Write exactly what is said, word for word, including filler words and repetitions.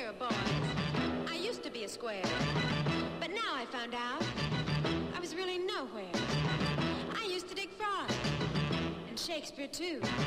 here, boys. I used to be a square, but now I found out I was really nowhere. I used to dig frogs, and Shakespeare too.